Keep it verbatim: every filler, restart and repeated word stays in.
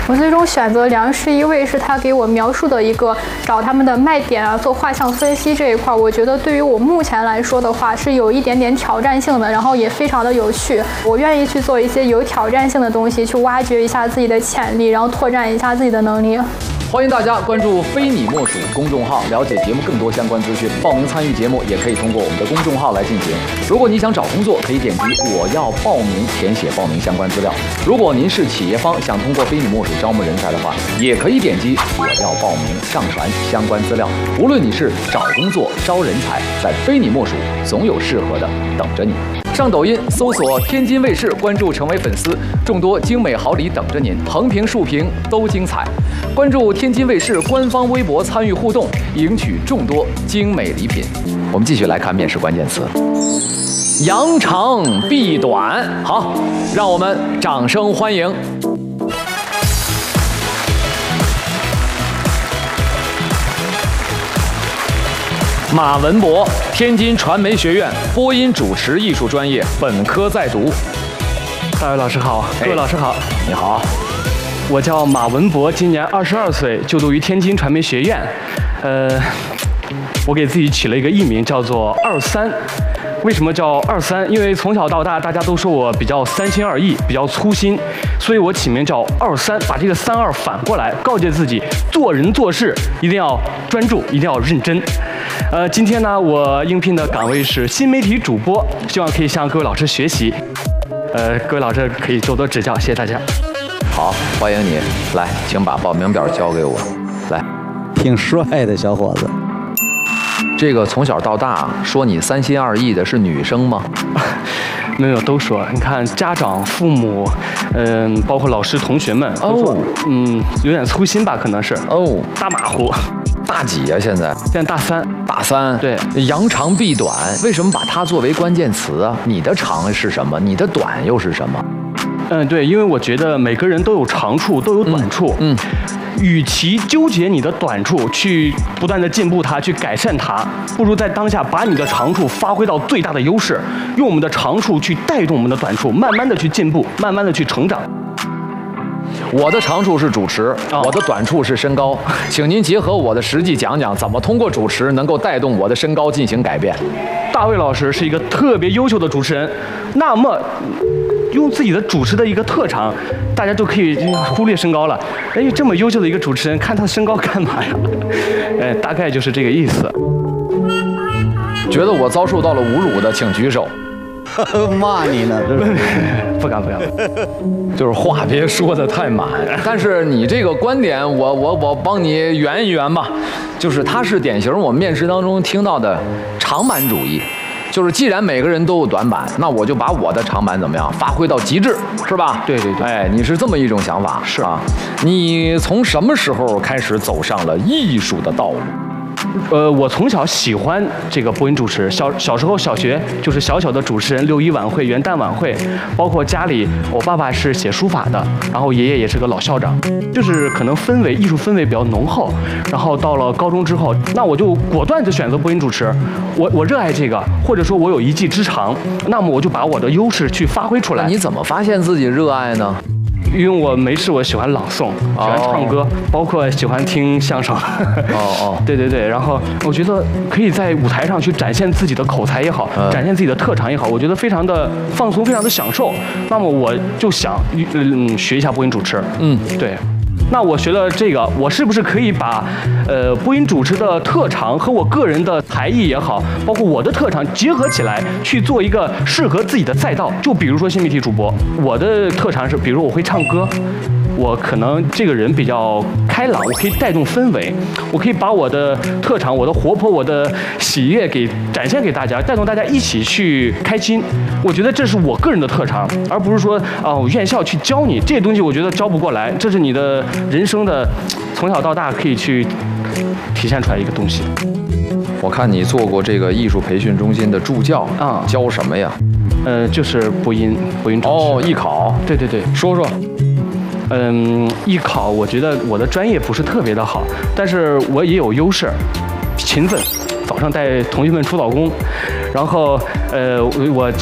我最终选择梁师，因为是他给我描述的一个找他们的卖点啊，做画像分析这一块，我觉得对于我目前来说的话是有一点点挑战性的，然后也非常的有趣。我愿意去做一些有挑战性的东西，去挖掘一下自己的潜力，然后拓展一下自己的能力。 欢迎大家关注非你莫属公众号，了解节目更多相关资讯。报名参与节目也可以通过我们的公众号来进行。如果你想找工作，可以点击我要报名，填写报名相关资料。如果您是企业方，想通过非你莫属招募人才的话，也可以点击我要报名，上传相关资料。无论你是找工作、招人才，在非你莫属，总有适合的等着你。上抖音搜索天津卫视，关注成为粉丝，众多精美好礼等着您，横屏竖屏都精彩。关注天津卫视官方微博，参与互动，赢取众多精美礼品。我们继续来看面试关键词：扬长避短。好，让我们掌声欢迎。马文博，天津传媒学院播音主持艺术专业本科在读。 大伟老师好，各位老师好， 你好。 我叫马文博，今年二十二岁，就读于天津传媒学院。呃，我给自己起了一个艺名，叫做二三。为什么叫二三？因为从小到大，大家都说我比较三心二意，比较粗心，所以我起名叫二三，把这个三二反过来，告诫自己做人做事一定要专注，一定要认真。呃，今天呢，我应聘的岗位是新媒体主播，希望可以向各位老师学习。呃，各位老师可以多多指教，谢谢大家。 好，欢迎你，来，请把报名表交给我。来， 挺帅的小伙子。 这个从小到大说你三心二意的是女生吗？ 没有，都说。你看，家长、父母，嗯、呃，包括老师、同学们都说，嗯，有点粗心吧，可能是。哦，大马虎。 大几呀、啊？现在？ 现在大三。 大三。 对。 扬长避短，为什么把它作为关键词啊？你的长是什么？你的短又是什么？ 嗯，对，因为我觉得每个人都有长处，都有短处。嗯。嗯与其纠结你的短处，去不断的进步它，去改善它，不如在当下把你的长处发挥到最大的优势，用我们的长处去带动我们的短处，慢慢的去进步，慢慢的去成长。 我的长处是主持，哦、我的短处是身高，请您结合我的实际讲讲，怎么通过主持能够带动我的身高进行改变。 大卫老师是一个特别优秀的主持人，那么用自己的主持的一个特长，大家就可以忽略身高了。哎，这么优秀的一个主持人，看他身高干嘛呀？哎，大概就是这个意思。 觉得我遭受到了侮辱的，请举手。 骂你呢？这是不敢不敢， 就是话别说的太满。但是你这个观点，我我我帮你圆一圆吧。就是它是典型我们面试当中听到的长板主义。就是既然每个人都有短板，那我就把我的长板怎么样发挥到极致，是吧？ 对对对。 哎，你是这么一种想法， 是啊。你从什么时候开始走上了艺术的道路？ 呃，我从小喜欢这个播音主持，小小时候小学就是小小的主持人，六一晚会、元旦晚会，包括家里，我爸爸是写书法的，然后爷爷也是个老校长，就是可能氛围艺术氛围比较浓厚。然后到了高中之后，那我就果断的选择播音主持，我我热爱这个，或者说我有一技之长，那么我就把我的优势去发挥出来。 你怎么发现自己热爱呢？ 因为我没事，我喜欢朗诵，喜欢唱歌， oh. 包括喜欢听相声。 哦哦， 对对对，然后我觉得可以在舞台上去展现自己的口才也好，嗯、展现自己的特长也好，我觉得非常的放松，非常的享受。那么我就想，嗯，学一下播音主持。嗯，对。那我学了这个，我是不是可以把，呃，播音主持的特长和我个人的才艺也好，包括我的特长结合起来，去做一个适合自己的赛道？就比如说新媒体主播，我的特长是，比如我会唱歌。我可能这个人比较开朗，我可以带动氛围，我可以把我的特长、我的活泼、我的喜悦给展现给大家，带动大家一起去开心。我觉得这是我个人的特长，而不是说啊、呃，院校去教你这些东西，我觉得教不过来。这是你的人生的从小到大可以去体现出来一个东西。 我看你做过这个艺术培训中心的助教啊，教什么呀？ 呃，就是播音，播音主持。 哦，艺考。 对对对， 说说。 嗯，艺考我觉得我的专业不是特别的好，但是我也有优势，勤奋，早上带同学们出早功，然后呃我。